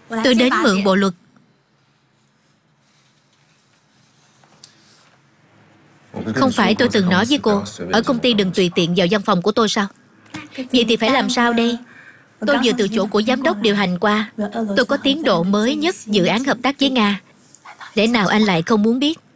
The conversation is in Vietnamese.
Tôi đến mượn bộ luật. Không phải tôi từng nói với cô ở công ty đừng tùy tiện vào văn phòng của tôi sao? Vậy thì phải làm sao đây? Tôi vừa từ chỗ của giám đốc điều hành qua. Tôi có tiến độ mới nhất dự án hợp tác với Nga. Lẽ nào anh lại không muốn biết?